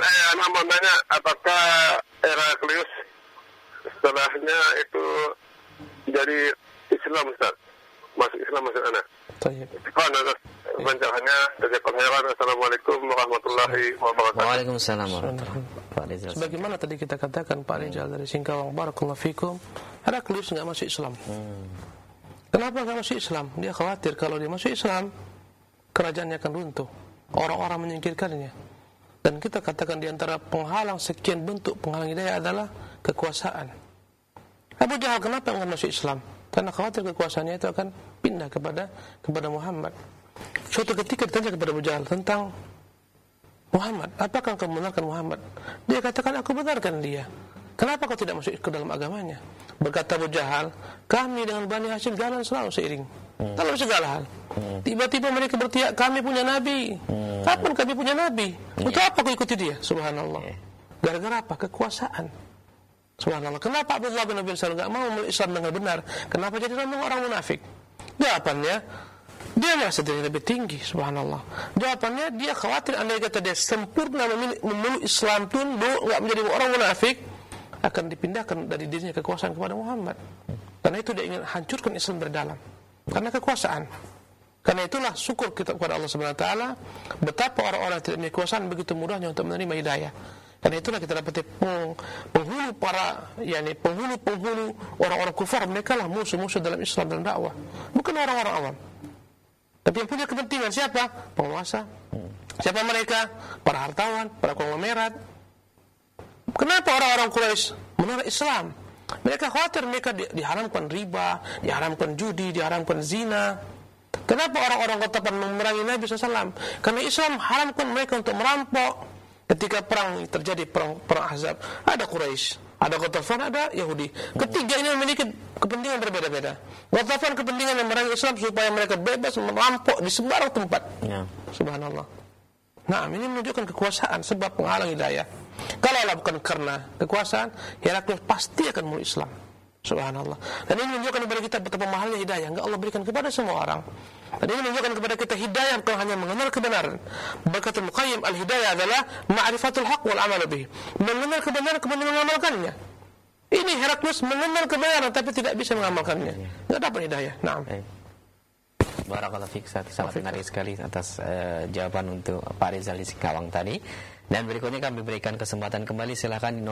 anak mau nanya, apakah Heraklius setelahnya itu jadi Islam, Ustaz? Masuk Islam, masuk anak. Sekian atas pencerahannya. Assalamualaikum warahmatullahi wabarakatuh. Waalaikumsalam warahmatullahi wabarakatuh. Sebagaimana tadi kita katakan Pak Rizal dari Singkawang, barakallahu fikum, Heraklius enggak masuk Islam. Kenapa enggak masuk Islam? Dia khawatir kalau dia masuk Islam, kerajaannya akan runtuh, orang-orang menyingkirkannya. Dan kita katakan di antara penghalang sekian bentuk penghalang hidayah adalah kekuasaan. Abu Jahal kenapa enggak masuk Islam? Karena khawatir kekuasaannya itu akan pindah kepada Muhammad. Suatu ketika ditanya kepada Abu Jahal tentang Muhammad, apakah engkau membenarkan Muhammad? Dia katakan, aku benarkan dia. Kenapa kau tidak masuk ke dalam agamanya? Berkata Abu Jahal, kami dengan Bani Hashim jalan selalu seiring dalam segala hal. Tiba-tiba mereka berteriak, kami punya nabi. Kapan kami punya nabi? Untuk apa kau ikuti dia? Subhanallah. Gara-gara apa? Kekuasaan. Subhanallah. Kenapa Abdullah bin Abi Salul enggak mau memeluk Islam dengan benar? Kenapa jadi orang munafik? Jawabannya, dia merasa diri lebih tinggi. Subhanallah. Jawabannya, dia khawatir andai kata dia sempurna memeluk Islam tunduk, enggak menjadi orang munafik, akan dipindahkan dari dirinya kekuasaan kepada Muhammad. Karena itu dia ingin hancurkan Islam dari dalam. Karena kekuasaan. Karena itulah syukur kita kepada Allah Subhanahu wa taala betapa orang-orang yang tidak memiliki kekuasaan begitu mudahnya untuk menerima hidayah. Karena itulah kita dapat penghulu penghulu orang-orang kufar, mereka lah musuh-musuh dalam Islam dan dakwah. Bukan orang-orang awam. Tapi yang punya kepentingan siapa? Penguasa. Siapa mereka? Para hartawan, para konglomerat. Kenapa orang-orang Quraisy menolak Islam? Mereka khawatir mereka diharamkan riba, diharamkan judi, diharamkan zina. Kenapa orang-orang Qatapan memerangi Nabi SAW? Karena Islam haramkan mereka untuk merampok. Ketika perang terjadi, perang Ahzab, ada Quraisy, ada Qatafan, ada Yahudi. Ketiga ini memiliki kepentingan berbeda-beda. Qatafan kepentingan yang memerangi Islam supaya mereka bebas merampok di sembarang tempat. Subhanallah. Nah, ini menunjukkan kekuasaan sebab penghalang hidayah. Kalau bukan karena kekuasaan, Heraklius pasti akan memeluk Islam. Subhanallah. Dan ini menunjukkan kepada kita betapa mahalnya hidayah yang Allah berikan kepada semua orang. Dan ini menunjukkan kepada kita hidayah bukan hanya mengenal kebenaran. Berkata Muqayyim, al-hidayah adalah ma'rifatul haq wal amal bih. Mengenal kebenaran kemudian mengamalkannya. Ini Heraklius mengenal kebenaran tapi tidak bisa mengamalkannya. Enggak dapat hidayah. Naam. Barakallahu fiik, sangat menarik sekali atas jawaban untuk Pak Rizal di Singkawang tadi. Dan berikutnya kami berikan kesempatan kembali, silakan di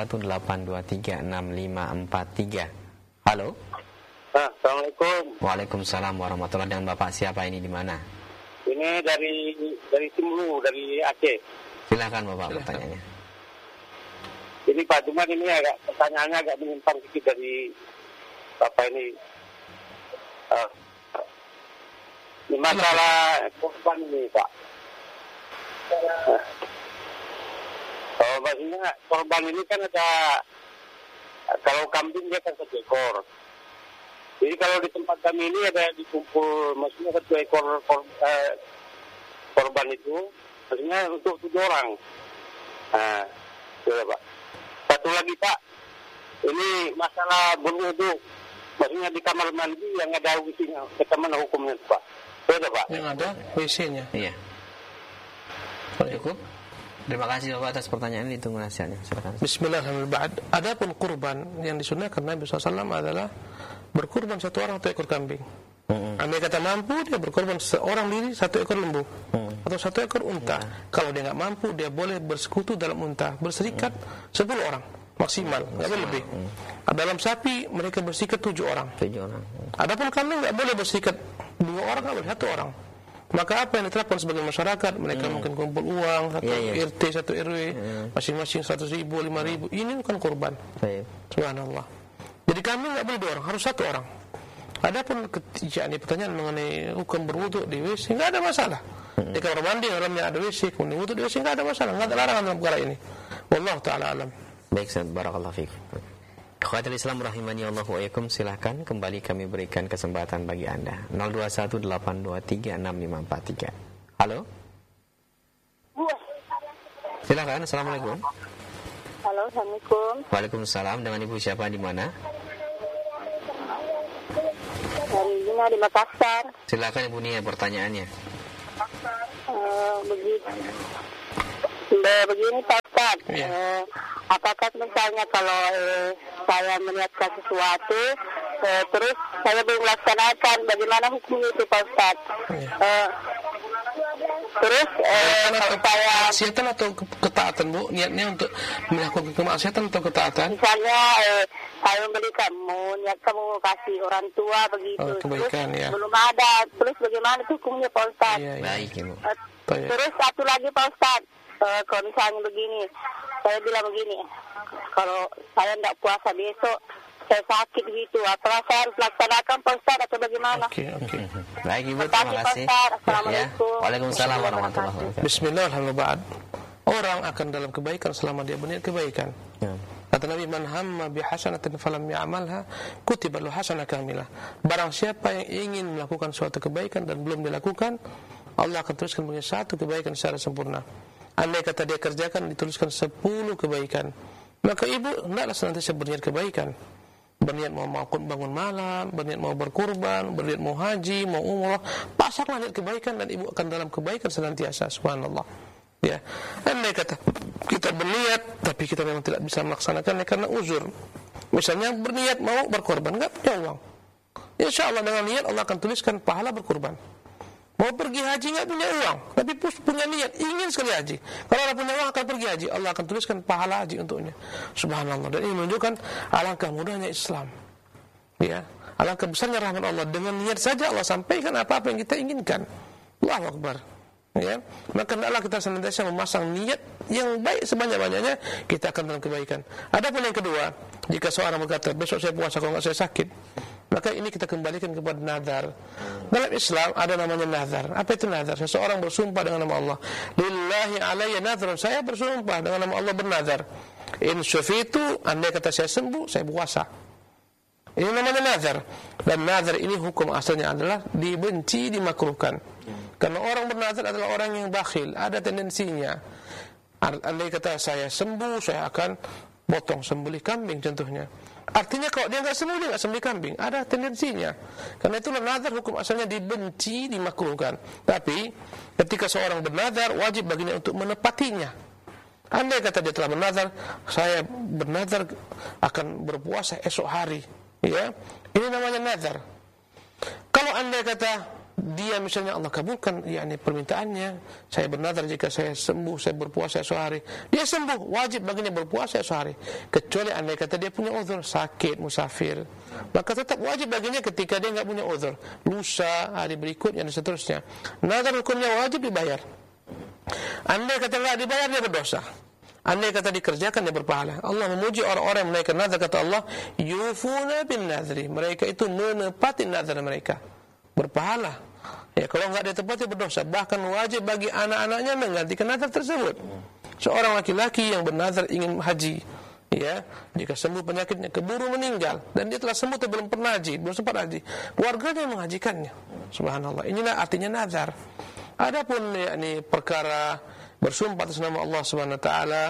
0218236543. Halo. Assalamualaikum. Waalaikumsalam warahmatullahi wabarakatuh. Dengan Bapak siapa ini, di mana? Ini dari Timur, dari Aceh. Silakan Bapak pertanyaannya. Ini Pak, cuma ini pertanyaannya agak menyimpang sedikit dari Bapak ini. Ini masalah korban ini, Pak. Maksudnya korban ini kan ada, kalau kambing dia kan 1 ekor. Jadi kalau di tempat kami ini ada dikumpul, maksudnya 1 ekor korban itu, maksudnya untuk 7 orang. Nah, sudah Pak. Satu lagi Pak, ini masalah berwudu, maksudnya di kamar mandi yang ada WC-nya, bagaimana hukumnya Pak? Sudah Pak. Yang ada WC-nya. Iya. Cukup. Terima kasih Bapak atas pertanyaan ini, tunggu nasihatnya. Silakan. Bismillahirrahmanirrahim. Adapun kurban yang disunahkan Nabi SAW adalah berkurban 1 orang 1 ekor kambing. Andai kata mampu, dia berkorban seorang diri 1 ekor lembu atau 1 ekor unta. Kalau dia nggak mampu, dia boleh bersekutu dalam unta, berserikat 10 orang maksimal, nggak boleh lebih. Dalam sapi mereka berserikat 7 orang. Adapun kambing nggak boleh berserikat 2 orang, nggak boleh 1 orang. Maka apa yang diterapkan sebagai masyarakat, mereka mungkin kumpul uang, 1 RT, 1 RW, masing-masing 100.000, 5.000, ini bukan kurban. Subhanallah. Jadi kambing nggak boleh 2 orang, harus 1 orang. Adapun ini pertanyaan mengenai hukum berwudu di WC, nggak ada masalah. Di kamar mandi dalamnya ada WC, kemudian wudu di WC, nggak ada masalah, nggak ada larangan dalam perkara ini. Wallahu ta'ala alam. Baik, barakallahu fiik. Ikhwatul Islam rahimani Allah wa iyyakum, silahkan kembali kami berikan kesempatan bagi Anda. 0218236543. Halo. Silakan. Assalamualaikum. Halo, assalamualaikum. Waalaikumsalam. Dengan Ibu siapa, di mana? Dari Nia di Makassar. Silakan Ibu Nia, pertanyaannya. Begitu. Begini Pak Ustaz, Iya. apakah misalnya kalau saya meniatkan sesuatu, terus saya belum laksanakan, bagaimana hukumnya itu Pak Ustaz? Iya. Terus kalau saya Kemaksiatan atau ketaatan, Bu? Niatnya untuk melakukan kemaksiatan atau ketaatan? misalnya saya memberikan, niat kamu kasih orang tua begitu, Oh, kebaikan, terus ya. belum ada, terus bagaimana itu hukumnya Pak Ustaz? Iya, iya. Baik, Ibu. Baik. Terus satu lagi Pak Ustaz, kalau misalnya begini, saya bilang begini, kalau saya tidak puasa besok, saya sakit gitu, apakah saya harus laksanakan Pak Ustaz atau bagaimana? Oke. Baik, Ibu, Terima kasih, terima Pak kasih. Ustaz. Ya. Assalamualaikum. Waalaikumsalam warahmatullahi wabarakatuh. Bismillah, alhamdulillah. Orang akan dalam kebaikan selama dia berniat kebaikan. Ya. Kata Nabi, man hamma bihasanatin falam ya'malha kutiba lahu hasanah kamilah. Barang siapa yang ingin melakukan suatu kebaikan dan belum dilakukan, Allah akan tuliskan bagi satu kebaikan secara sempurna. Andai kata dia kerjakan, dituliskan 10 kebaikan. Maka ibu hendaklah senantiasa berniat kebaikan. Berniat mau bangun malam, berniat mau berkurban, berniat mau haji, mau umrah, pasanglah niat kebaikan dan ibu akan dalam kebaikan senantiasa. Subhanallah. Ya, andai kata kita berniat tapi kita memang tidak bisa melaksanakannya karena uzur. Misalnya berniat mau berkorban, enggak punya uang. Insya Allah dengan niat Allah akan tuliskan pahala berkorban. Mau pergi haji enggak punya uang, tapi punya niat ingin sekali haji. Kalau orang punya uang akan pergi haji, Allah akan tuliskan pahala haji untuknya. Subhanallah. Dan ini menunjukkan alangkah mudahnya Islam. Ya, alangkah besarnya rahmat Allah. Dengan niat saja Allah sampaikan apa-apa yang kita inginkan. Allahu Akbar. Ya, maka hendaklah kita senantiasa memasang niat yang baik sebanyak-banyaknya, kita akan dalam kebaikan. Adapun yang kedua, jika seorang berkata besok saya puasa kalau enggak saya sakit, maka ini kita kembalikan kepada nazar. Dalam Islam ada namanya nazar. Apa itu nazar? Seseorang bersumpah dengan nama Allah. Lillahi alayya nazrun, saya bersumpah dengan nama Allah bernazar. In syafitu, andai kata saya sembuh, saya puasa. Ini namanya nazar. Dan nazar ini hukum asalnya adalah dibenci, dimakruhkan. Karena orang bernazar adalah orang yang bakhil, ada tendensinya. Andai kata saya sembuh, saya akan potong sembelih kambing contohnya. Artinya kalau dia enggak sembuh, dia enggak sembelih kambing, ada tendensinya. Karena itulah nazar hukum asalnya dibenci, dimakruhkan. Tapi ketika seorang bernazar, wajib baginya untuk menepatinya. Andai kata dia telah bernazar, saya bernazar akan berpuasa esok hari, ya. Ini namanya nazar. Kalau andai kata dia misalnya Allah kabulkan yakni permintaannya, saya bernazar jika saya sembuh saya berpuasa esok hari, dia sembuh, wajib baginya berpuasa esok hari. Kecuali andai kata dia punya uzur, sakit, musafir, maka tetap wajib baginya ketika dia enggak punya uzur, lusa, hari berikutnya dan seterusnya. Nazar hukumnya wajib dibayar. Andai kata enggak dibayar, dia berdosa. Andai kata dikerjakan, dia berpahala. Allah memuji orang-orang yang menaikkan nazar, kata Allah, yufuna bin nazri, mereka itu menepati nazar mereka, berpahala. Ya, kalau enggak dia tepati berdosa. Bahkan wajib bagi anak-anaknya menggantikan nazar tersebut. Seorang laki-laki yang bernazar ingin haji, ya, jika sembuh penyakitnya, keburu meninggal, dan dia telah sembuh tapi belum pernah haji, belum sempat haji, keluarganya menghajikannya. Subhanallah. Inilah artinya nazar. Adapun yakni perkara bersumpah atas nama Allah Subhanahu wa taala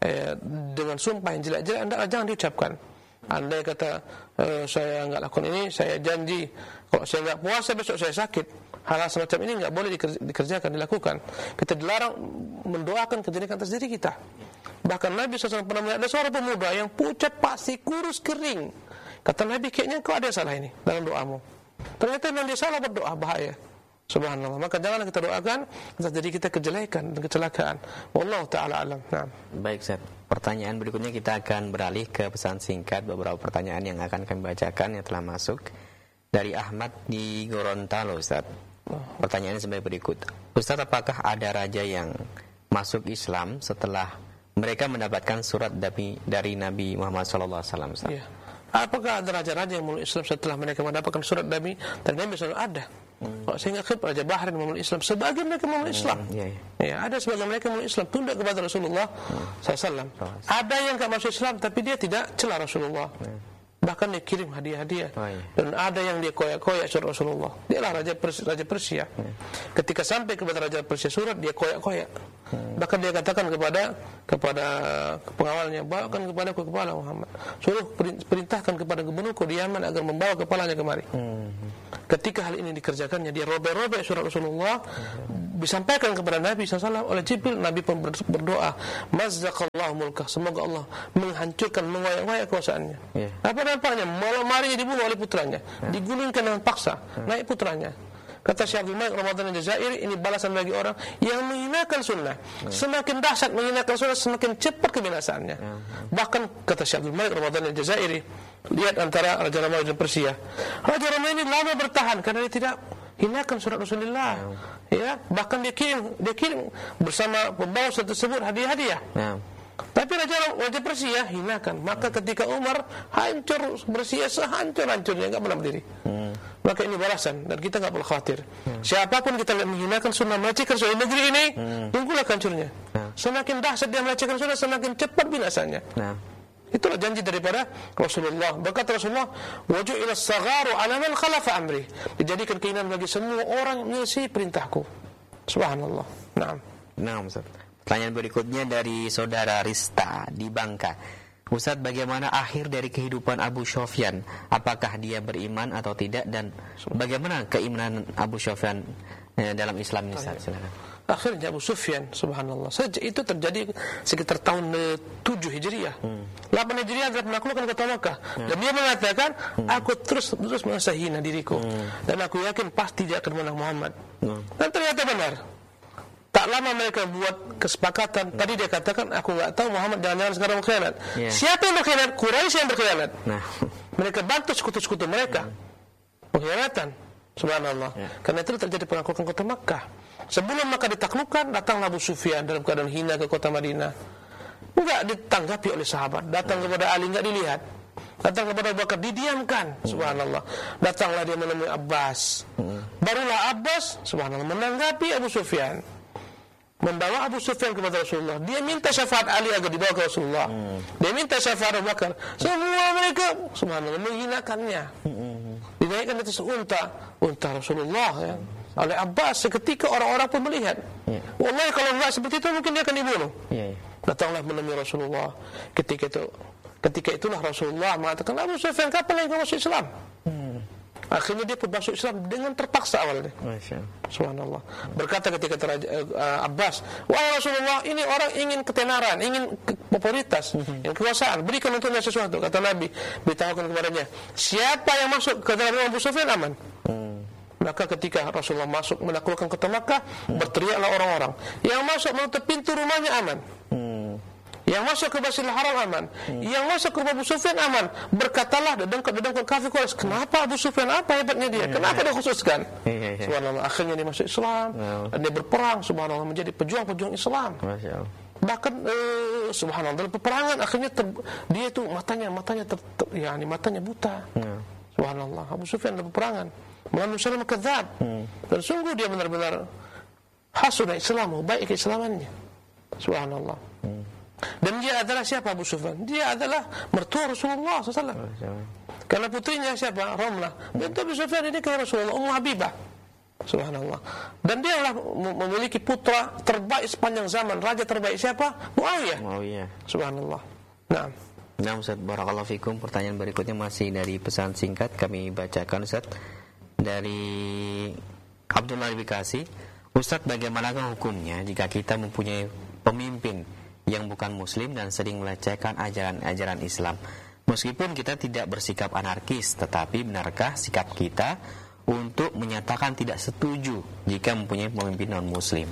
dengan sumpah yang jelek-jelek, jangan diucapkan. Andai kata saya enggak lakukan ini, saya janji kalau saya enggak puasa besok saya sakit. Hal semacam ini enggak boleh dikerjakan, dilakukan. Kita dilarang mendoakan kejelekan atas diri kita. Bahkan Nabi SAW pernah melihat ada seorang pemuda yang pucat pasi, kurus, kering. Kata Nabi, kayaknya kau ada yang salah ini dalam doamu. Ternyata memang dia salah berdoa, bahaya. Subhanallah. Maka janganlah kita doakan atas diri kita kejelekan dan kecelakaan. Wallahu ta'ala alam. Nah. Baik, Ustaz. Pertanyaan berikutnya kita akan beralih ke pesan singkat, beberapa pertanyaan yang akan kami bacakan yang telah masuk dari Ahmad di Gorontalo, Ustaz. Pertanyaannya sebagai berikut. Ustaz, apakah ada raja yang masuk Islam setelah mereka mendapatkan surat dari Nabi Muhammad SAW, Ustaz? Ya. Apakah ada raja-raja yang memeluk Islam setelah mereka mendapatkan surat Nabi? Dan Nabi SAW ada. Kalau saya ingat Raja Bahrain memeluk Islam, sebagian mereka memeluk Islam. Ya, ada sebagian mereka memeluk Islam, tunduk kepada Rasulullah SAW. Ada yang tak masuk Islam, tapi dia tidak celah Rasulullah. Bahkan dia kirim hadiah-hadiah. Dan ada yang dia koyak-koyak surat Rasulullah. Dialah Raja Persia. Ketika sampai kepada Raja Persia surat, dia koyak-koyak. Bahkan dia katakan kepada pengawalnya, bawakan kepadaku kepala Muhammad. Suruh perintahkan kepada gubernurku di Yaman agar membawa kepalanya kemari. Ketika hal ini dikerjakannya, dia robek-robek surat Rasulullah, disampaikan kepada Nabi SAW oleh Jibril. Nabi pun berdoa, mazzaqallahu mulkah, semoga Allah menghancurkan, mengoyak-ngoyak kekuasaannya. Apa dampaknya? Malam harinya dibunuh oleh putranya, digulingkan dengan paksa, naik putranya. Kata Syekh Abdul Malik Ramadan Al-Jazairi, ini balasan bagi orang yang menghinakan sunnah. Semakin dahsyat menghinakan sunnah, semakin cepat kebinasaannya. Bahkan kata Syekh Abdul Malik Ramadan Al-Jazairi, lihat antara Raja Ramadan dan Persia. Raja Ramadan ini lama bertahan karena dia tidak hinakan surat Rasulullah. Ya, bahkan dia kirim bersama pembawa surat tersebut hadiah-hadiah. Tapi Raja Persia hinakan. Maka ketika Umar hancur, Persia sehancur-hancurnya, enggak pernah berdiri. Maka ini balasan, dan kita enggak perlu khawatir. Siapapun kita lihat menghinakan sunnah, melecehkan sunnah negeri ini, tunggulah hancurnya. Semakin dahsyat dia melecehkan sunnah, semakin cepat binasanya. Itulah janji daripada Rasulullah. Berkata Rasulullah, waju'ila as-sagharu 'ala man khalafa amri. Dijadikan keinginan bagi semua orang yang menyelesaikan perintahku. Subhanallah. Nah, Ustaz. Pertanyaan berikutnya dari saudara Rista di Bangka. Ustaz, bagaimana akhir dari kehidupan Abu Sufyan? Apakah dia beriman atau tidak, dan bagaimana keimanan Abu Sufyan dalam Islam ini? Silakan. Akhirnya Abu Sufyan, subhanallah, itu terjadi sekitar tahun 7 Hijriah. 8 Hijriah adalah menaklukkan kota Makkah. Dan dia mengatakan, aku terus merasa hina diriku, dan aku yakin pasti dia akan menang Muhammad. Dan ternyata benar. Tak lama mereka buat kesepakatan. Tadi dia katakan, aku enggak tahu Muhammad jangan-jangan sekarang berkhianat. Siapa yang berkhianat? Quraisy yang berkhianat. Mereka bantu sekutu-sekutu mereka. Pengkhianatan. Subhanallah. Karena itu terjadi penaklukan kota Makkah. Sebelum Makkah ditaklukkan, datanglah Abu Sufyan dalam keadaan hina ke kota Madinah. Enggak ditanggapi oleh sahabat. Datang kepada Ali, enggak dilihat. Datang kepada Abu Bakar, didiamkan. Subhanallah. Datanglah dia menemui Abbas. Barulah Abbas, subhanallah, menanggapi Abu Sufyan, membawa Abu Sufyan kepada Rasulullah. Dia minta syafaat Ali agar dibawa ke Rasulullah. Dia minta syafaat Abu Bakar. Semua mereka, subhanallah, menghinakannya. Dinaikkan atas unta Rasulullah, ya, oleh Abbas. Seketika orang-orang pun melihat. Wallahi kalau enggak seperti itu mungkin dia akan dibunuh. Datanglah menemui Rasulullah. Ketika itulah Rasulullah mengatakan, Abu Sufyan, kapan engkau masuk Islam? Akhirnya dia pun masuk Islam dengan terpaksa awalnya. Subhanallah. Berkata ketika Abbas, wahai Rasulullah, ini orang ingin ketenaran, ingin popularitas, ingin kekuasaan, berikan untuknya sesuatu. Kata Nabi, beritahukan kepadanya, siapa yang masuk ke dalam Abu Sufyan aman. Maka ketika Rasulullah masuk menaklukkan kota Makkah, berteriaklah orang-orang, yang masuk menutup pintu rumahnya aman, yang masuk ke Masjidil Haram aman, yang masuk ke rumah Abu Sufyan aman. Berkatalah dedengkot kafir Quraisy, kenapa Abu Sufyan, apa hebatnya dia? Kenapa dia khususkan? Subhanallah, akhirnya dia masuk Islam dan dia berperang, subhanallah, menjadi pejuang-pejuang Islam. Bahkan subhanallah, dalam peperangan akhirnya dia itu matanya buta. Subhanallah, Abu Sufyan dalam peperangan melawan Musailamah Kadzdzab. Dan sungguh dia benar-benar hasuna Islamu, baik keislamannya. Subhanallah. Dan dia adalah siapa Abu Sufyan? Dia adalah mertua Rasulullah SAW. Karena putrinya siapa? Ramlah. Bintu Abu Sufyan ini kayak Rasulullah, Ummu Habibah. Subhanallah. Dan dia adalah memiliki putra terbaik sepanjang zaman. Raja terbaik siapa? Muawiyah. Subhanallah. Nah, Ustaz, barakallahu fikum. Pertanyaan berikutnya masih dari pesan singkat, kami bacakan, Ustaz. Dari Abdullah Bekasi. Ustaz, bagaimanakah hukumnya jika kita mempunyai pemimpin yang bukan muslim dan sering melecehkan ajaran Islam? Meskipun kita tidak bersikap anarkis, tetapi benarkah sikap kita untuk menyatakan tidak setuju jika mempunyai pemimpin non muslim?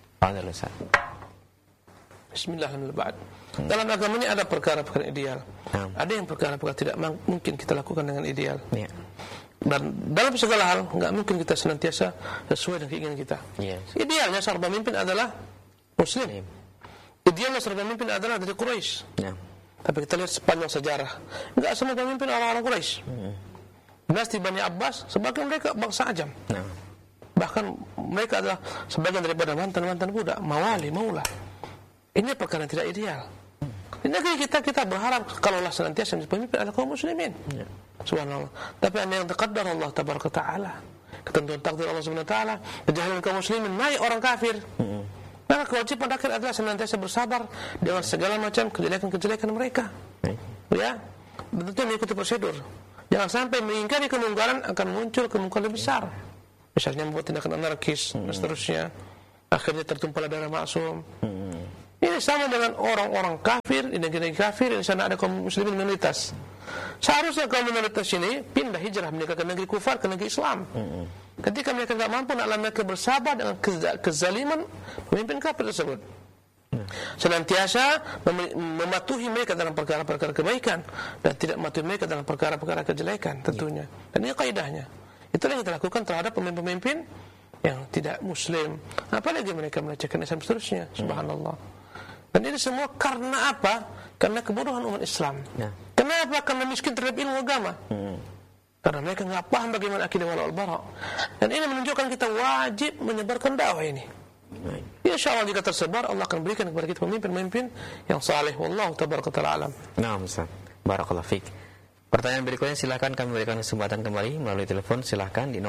Bismillahirrahmanirrahim. Dalam agama ini ada perkara-perkara ideal. Ada yang perkara-perkara tidak mungkin kita lakukan dengan ideal. Dan dalam segala hal enggak mungkin kita senantiasa sesuai dengan keinginan kita. Idealnya seorang pemimpin adalah muslim. Idealnya seorang pemimpin adalah dari Quraisy. Tapi kita lihat sepanjang sejarah, enggak semua pemimpin orang-orang Quraisy. Dinasti Bani Abbas, sebagian mereka bangsa Ajam. Bahkan mereka adalah sebagian daripada mantan-mantan budak, mawali, maula. Ini perkara yang tidak ideal. Di negeri kita berharap kalaulah senantiasa menjadi pemimpin adalah kaum muslimin. Subhanallah. Tapi ada yang taqaddar Allah tabaraka taala. Ketentuan takdir Allah Subhanahu wa taala, kejahilan kaum muslimin naik orang kafir. Maka kewajiban rakyat adalah senantiasa bersabar dengan segala macam kejelekan-kejelekan mereka. Ya, tentu mengikuti prosedur. Jangan sampai mengingkari kemungkaran akan muncul kemungkaran besar. Misalnya membuat tindakan anarkis dan seterusnya. akhirnya tertumpahlah darah maksum. Ini sama dengan orang-orang kafir di negeri kafir, di sana ada kaum muslimin minoritas. Seharusnya kaum minoritas ini pindah hijrah mereka ke negeri kufar, ke negeri Islam. Ketika mereka tidak mampu, mereka bersabar dengan kezaliman pemimpin kafir tersebut. Senantiasa mematuhi mereka dalam perkara-perkara kebaikan dan tidak mematuhi mereka dalam perkara-perkara kejelekan tentunya. Dan ini kaidahnya. Itulah yang kita lakukan terhadap pemimpin-pemimpin yang tidak muslim. Apalagi mereka melecehkan Islam seterusnya. Subhanallah. Dan ini semua karena apa? Karena kebodohan umat Islam. Kenapa? Karena miskin terhadap ilmu agama. Karena mereka nggak paham bagaimana akidah wal bara. Dan ini menunjukkan kita wajib menyebarkan dakwah ini. Insya Allah jika tersebar, Allah akan berikan kepada kita pemimpin-pemimpin yang saleh. Wallahu tabaraka ta'ala alam. Nah, Ustaz. Barakallahu fiik. Pertanyaan berikutnya silakan kami berikan kesempatan kembali melalui telepon, silakan di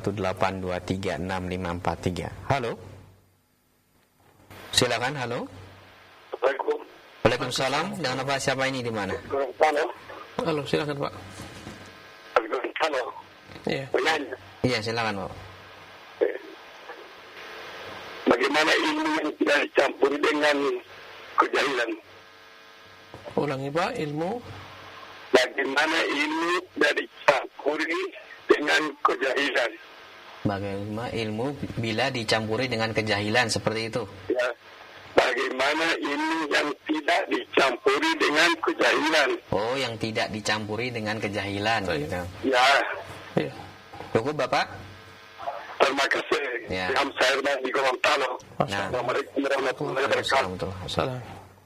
0218236543. Halo. Silakan, halo. Assalamualaikum. Waalaikumsalam. Dengan apa, siapa ini, di mana? Halo, silakan Pak. Halo. Iya. Penanya. Iya, silakan, Pak. Bagaimana ilmu yang tidak dicampuri dengan kejahilan? Ulangi Pak, ilmu. Bagaimana ilmu tidak dicampuri dengan kejahilan? Bagaimana ilmu bila dicampuri dengan kejahilan, seperti itu? Ya. Bagaimana ilmu yang tidak dicampuri dengan kejahilan? Oh, yang tidak dicampuri dengan kejahilan. Gitu. Ya. Iya. Cukup, Bapak? Terima kasih. Ya. Ilham Sairman di Gorontalo. Nah. Assalamualaikum warahmatullahi wabarakatuh. Salam.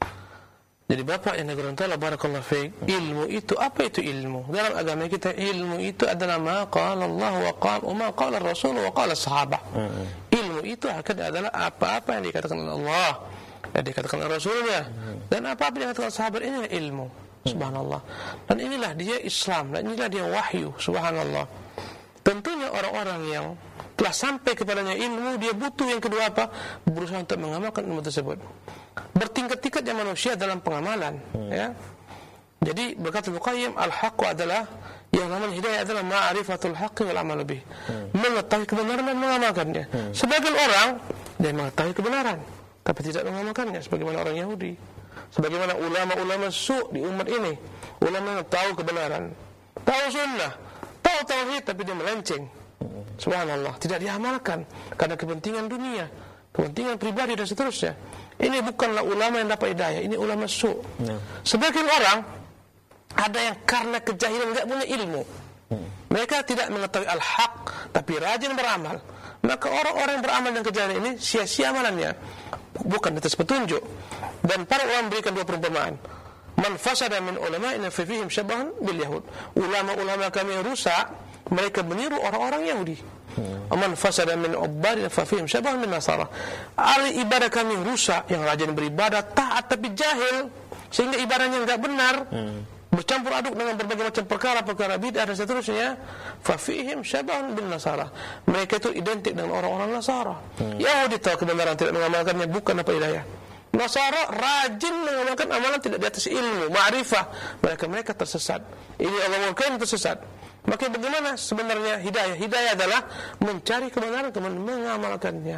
Jadi Bapak yang Gorontalo, barakallahu fiik, ilmu itu apa itu ilmu? Dalam agama kita ilmu itu adalah ma qala Allah wa ma qala Rasul wa qala sahabah. Ilmu itu adalah apa-apa yang dikatakan oleh Allah, yang dikatakan oleh Rasulnya, dan apa-apa yang dikatakan sahabat, ini ilmu. Subhanallah. Dan inilah dia Islam, dan inilah dia wahyu. Subhanallah. Tentunya orang-orang yang telah sampai kepadanya ilmu, dia butuh yang kedua apa? Berusaha untuk mengamalkan ilmu tersebut. Bertingkat-tingkatnya manusia dalam pengamalan, ya. Jadi berkata Ibnu Qayyim, al-haqqu adalah yang namanya hidayah adalah ma'rifatul haqqi wal amal bih. Mengetahui kebenaran dan mengamalkannya. Sebagian orang dia mengetahui kebenaran tapi tidak mengamalkannya, sebagaimana orang Yahudi. Sebagaimana ulama-ulama su' di umat ini. Ulama yang tahu kebenaran, tahu sunnah, tahu tauhid, tapi dia melenceng. Subhanallah, tidak diamalkan karena kepentingan dunia, kepentingan pribadi dan seterusnya. Ini bukanlah ulama yang dapat hidayah, ini ulama su'. Sebagian orang ada yang karena kejahilan tidak punya ilmu. Mereka tidak mengetahui al-haq tapi rajin beramal. Maka orang-orang yang beramal dengan kejahilan ini sia-sia amalannya, bukan atas petunjuk. Dan para ulama memberikan dua perumpamaan. Man fasada min ulama'ina fa fihim syabahun bil yahud. Ulama-ulama kami yang rusak, mereka meniru orang-orang Yahudi. Man fasada min ubbadina fa fihim syabahun min nasara. Ahli ibadah kami yang rusak, yang rajin beribadah, taat tapi jahil, sehingga ibadahnya enggak benar, bercampur aduk dengan berbagai macam perkara-perkara bid'ah dan seterusnya. Fa fihim syabahun bin nasara. Mereka itu identik dengan orang-orang Nasara. Yahudi tahu kebenaran, tidak mengamalkannya, bukan apa hidayah. Nasara rajin mengamalkan amalan tidak di atas ilmu, ma'rifah. Mereka tersesat. Ini Allah mungkin tersesat. Maka bagaimana sebenarnya hidayah? Hidayah adalah mencari kebenaran kemudian mengamalkannya.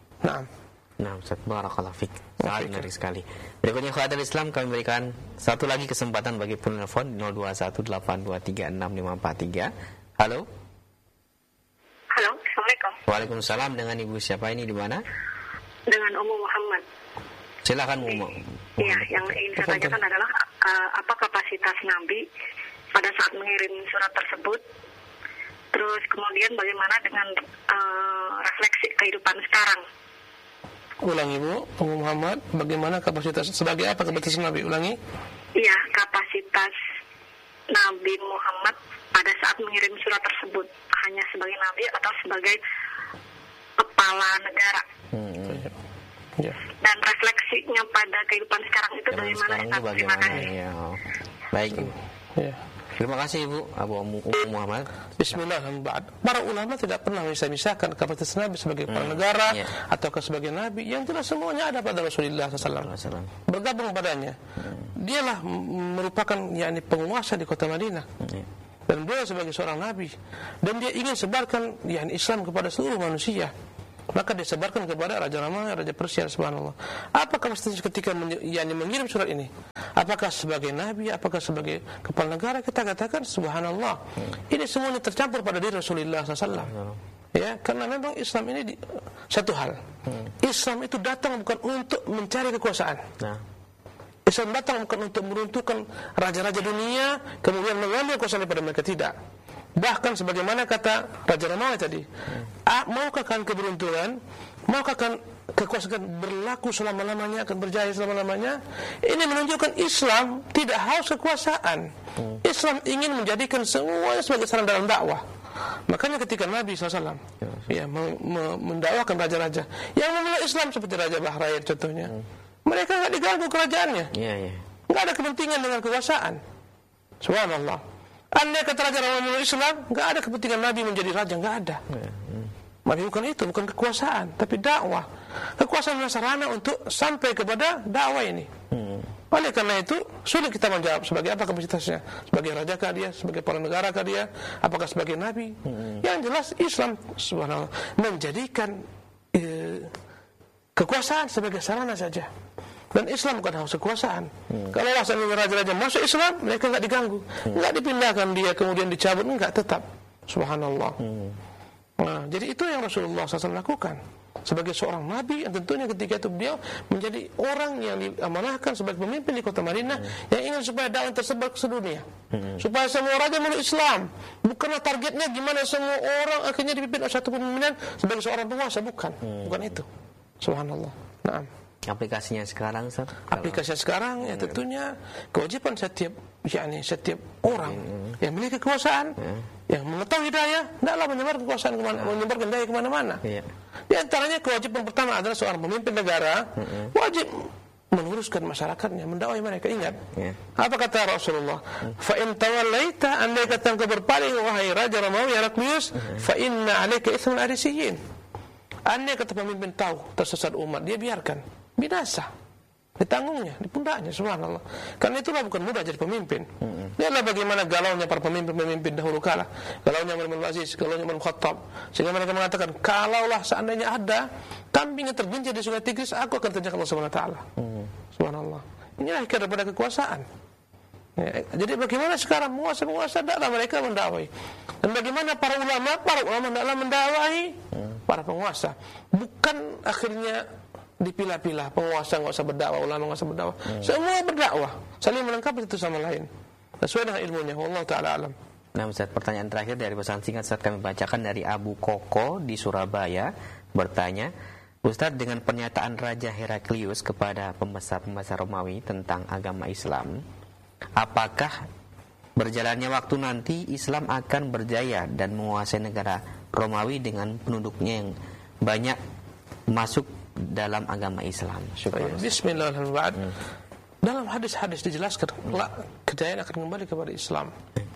Nah, Ustaz, barakallahu fiik. Sangat menarik sekali. Berikutnya Khadal Islam kami berikan satu lagi kesempatan bagi penelpon 0218236543. Halo. Halo, Assalamualaikum. Waalaikumsalam. Dengan Ibu siapa ini, di mana? Dengan Ummu Muhammad. Silakan Ummu. Iya, yang ingin saya tanyakan adalah apa kapasitas Nabi pada saat mengirim surat tersebut? Terus kemudian bagaimana dengan refleksi kehidupan sekarang? Ulangi Bu, Ummu Muhammad, bagaimana kapasitas sebagai apa kapasitas Nabi? Ulangi. Iya, kapasitas Nabi Muhammad pada saat mengirim surat tersebut, hanya sebagai Nabi atau sebagai kepala negara? Ya. Dan refleksinya pada kehidupan sekarang itu bagaimana? Terima kasih. Ya. Baik. Ya. Terima kasih Ibu Ummu Muhammad. Bismillahirrahmanirrahim. Para ulama tidak pernah bisa-misakan kapasitas Nabi sebagai kepala negara atau sebagai Nabi. Yang jelas semuanya ada pada Rasulullah SAW. Bergabung padanya. Dialah merupakan penguasa di kota Madinah. Dan beliau sebagai seorang Nabi. Dan dia ingin sebarkan Islam kepada seluruh manusia. maka disebarkan kepada Raja Romawi, Raja Persia, subhanallah. Apa kapasitasnya ketika mengirim surat ini? Apakah sebagai nabi, apakah sebagai kepala negara? Kita katakan subhanallah. Ini semuanya tercampur pada diri Rasulullah SAW. Ya, karena memang Islam ini satu hal. Islam itu datang bukan untuk mencari kekuasaan. Islam datang bukan untuk meruntuhkan raja-raja dunia kemudian mengambil kekuasaan daripada mereka, tidak. Bahkan sebagaimana kata Raja Romawi tadi, maukah kalian keberuntungan, maukah kalian kekuasaan berlaku selama-lamanya, akan berjaya selama-lamanya? Ini menunjukkan Islam tidak haus kekuasaan. Islam ingin menjadikan semuanya sebagai sarana dalam dakwah. Makanya ketika Nabi SAW mendakwakan raja-raja yang memulai Islam seperti Raja Bahrain contohnya, mereka nggak diganggu kerajaannya, nggak ada kepentingan dengan kekuasaan. Subhanallah. Andai kata Raja memulai Islam, nggak ada kepentingan Nabi menjadi raja, nggak ada. Tapi bukan itu, bukan kekuasaan, tapi dakwah. Kekuasaan adalah sarana untuk sampai kepada dakwah ini. Oleh karena itu, sulit kita menjawab sebagai apa kapasitasnya. Sebagai raja kah dia, sebagai kepala negara kah dia, apakah sebagai nabi. Yang jelas Islam, subhanallah, menjadikan kekuasaan sebagai sarana saja. Dan Islam bukan haus kekuasaan. Kalau seandainya raja-raja masuk Islam, mereka enggak diganggu, enggak dipindahkan dia kemudian dicabut, enggak, tetap. Subhanallah. Nah, jadi itu yang Rasulullah SAW lakukan sebagai seorang nabi, yang tentunya ketika itu beliau menjadi orang yang diamanahkan sebagai pemimpin di kota Madinah yang ingin supaya dakwah tersebar ke seluruh dunia, supaya semua raja meluk Islam. Bukanlah targetnya gimana semua orang akhirnya dipimpin oleh satu pemimpinan sebagai seorang penguasa, bukan itu. Subhanallah. Naam. Aplikasinya sekarang, Ustaz? Aplikasinya sekarang ya tentunya kewajiban setiap orang yang memiliki kekuasaan, yang mengetahui hidayah, hendaklah menyebar kekuasaan menyebarkan hidayah kemana-mana. Di antaranya kewajiban pertama adalah seorang pemimpin negara wajib meluruskan masyarakatnya, mendakwai mereka. Ingat, apa kata Rasulullah? Fa in tawallaita, andai kata engkau berpaling wahai Raja Romawi Heraklius, fa inna 'alaika itsmul arisiyin. Andai kata pemimpin tahu tersesat umat, dia biarkan binasa, ditanggungnya, di pundaknya, subhanallah. Karena itulah bukan mudah jadi pemimpin. Lihatlah bagaimana galaunya para pemimpin dahulu kala, galaunya Umar bin Aziz, galaunya Umar bin Khattab, sehingga mereka mengatakan, kalaulah seandainya ada kambing yang tergelincir di sungai Tigris, aku akan tanyakan Allah Subhanahu wa taala. Subhanallah. Inilah akhir daripada kekuasaan. Ya, jadi bagaimana sekarang penguasa hendaklah mereka mendakwai. Dan bagaimana para ulama hendaklah mendakwahi para penguasa. Bukan akhirnya dipilah-pilah, penguasa nggak usah berdakwah, ulama nggak usah berdakwah. Semua berdakwah, saling melengkapi satu sama lain sesuai dengan ilmunya. Wallahu taala alam. Nah, Ustaz, pertanyaan terakhir dari pesan singkat Ustaz kami bacakan dari Abu Koko di Surabaya, bertanya, Ustaz, dengan pernyataan Raja Heraklius kepada pembesar-pembesar Romawi tentang agama Islam, apakah berjalannya waktu nanti Islam akan berjaya dan menguasai negara Romawi dengan penduduknya yang banyak masuk dalam agama Islam? Bismillahirrahmanirrahim. Dalam hadis-hadis dijelaskan kejayaan akan kembali kepada Islam.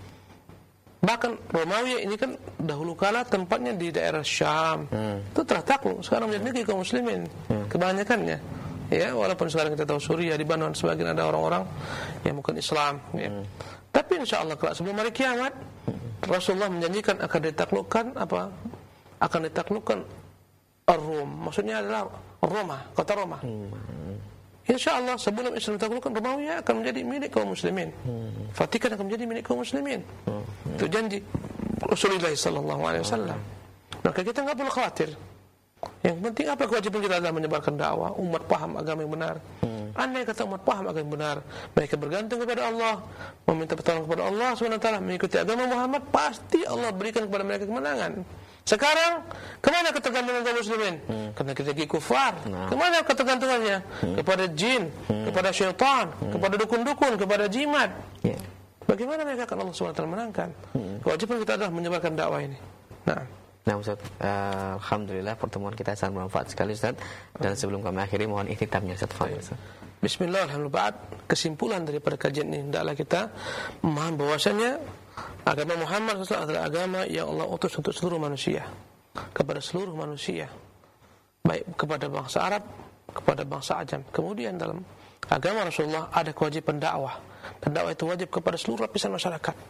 Bahkan Romawi ini kan dahulu kala tempatnya di daerah Syam, itu telah takluk, sekarang menjadi negeri kaum muslimin kebanyakannya. Ya, walaupun sekarang kita tahu Suriah, di Lebanon sebagian ada orang-orang yang bukan Islam. Ya. Tapi insya Allah kelak sebelum hari kiamat, Rasulullah menjanjikan akan ditaklukkan akan ditaklukkan Rum, maksudnya adalah Roma, kota Roma. Insya Allah sebelum Islam ditaklukkan, Romawi akan menjadi milik kaum muslimin. Vatikan akan menjadi milik kaum muslimin. Itu janji Rasulullah SAW. Maka kita nggak perlu khawatir. Yang penting apa kewajiban kita adalah menyebarkan dakwah, umat paham agama yang benar. Andai kata umat paham agama yang benar, mereka bergantung kepada Allah, meminta pertolongan kepada Allah SWT, mengikuti agama Muhammad, pasti Allah berikan kepada mereka kemenangan. Sekarang kemana ketergantungan kaum muslimin? Karena kita kufar. Kemana ketergantungannya? Kepada jin, kepada syaitan, kepada dukun-dukun, kepada jimat. Bagaimana mereka akan Allah SWT menangkan? Kewajiban kita adalah menyebarkan dakwah ini. Nah, Ustaz, alhamdulillah pertemuan kita sangat bermanfaat sekali, Ustaz. Dan sebelum kami akhiri, mohon ikhtitamnya, Ustaz. Bismillahirrahmanirrahim. Kesimpulan daripada kajian ini, hendaklah kita memahami bahwasanya agama Muhammad SAW adalah agama yang Allah utus untuk seluruh manusia, kepada seluruh manusia, baik kepada bangsa Arab, kepada bangsa Ajam. Kemudian dalam agama Rasulullah ada kewajiban dakwah, dan dakwah itu wajib kepada seluruh lapisan masyarakat,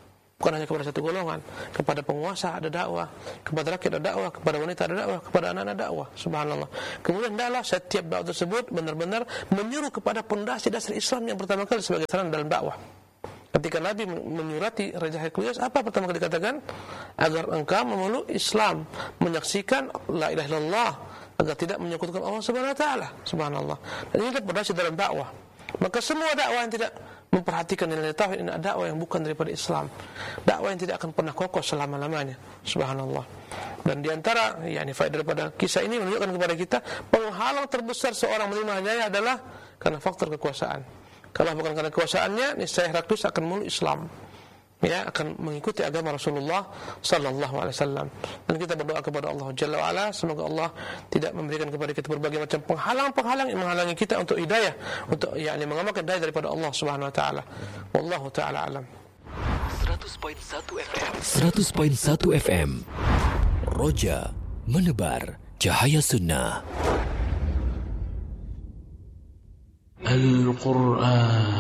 bukan hanya kepada satu golongan, kepada penguasa ada dakwah, kepada rakyat ada dakwah, kepada wanita ada dakwah, kepada anak ada dakwah. Subhanallah. Kemudian adalah setiap dakwah tersebut benar-benar menyuruh kepada pondasi dasar Islam yang pertama kali sebagai saran dalam dakwah. Ketika Nabi menyurati Raja Hercules, apa pertama kali dikatakan? Agar engkau memeluk Islam, menyaksikan la ilaha illallah, agar tidak menyekutukan Allah Subhanahu wa taala. Subhanallah. Dan ini adalah pondasi dalam dakwah. Maka semua dakwah yang tidak memperhatikan nilai tauhid ini dakwah yang bukan daripada Islam. Dakwah yang tidak akan pernah kokoh selama-lamanya. Subhanallah. Dan di antara faedah daripada kisah ini menunjukkan kepada kita penghalang terbesar seorang menerima hidayah adalah karena faktor kekuasaan. Kalau bukan karena kekuasaannya, niscaya Heraklius akan meluk Islam. Ya, akan mengikuti agama Rasulullah sallallahu alaihi wasallam. Dan kita berdoa kepada Allah Jalla wa Ala, semoga Allah tidak memberikan kepada kita berbagai macam penghalang-penghalang yang menghalangi kita untuk hidayah, untuk mengamalkan hidayah daripada Allah Subhanahu wa taala. Wallahu taala alam. 100.1 FM. Roja menebar cahaya sunnah. Al-Quran